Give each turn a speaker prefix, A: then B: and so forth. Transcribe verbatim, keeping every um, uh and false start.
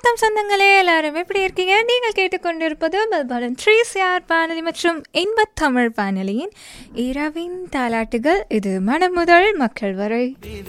A: வணக்கம் சொந்தங்களே, எல்லாரும் எப்படி இருக்கீங்க? நீங்கள் கேட்டுக்கொண்டிருப்பது மெல்பர்ன் த்ரீ சிஆர் வானொலி மற்றும் இன்பத் தமிழ் வானொலியின் இரவின் தாலாட்டுகள். இது மனம் முதல் மக்கள் வரை.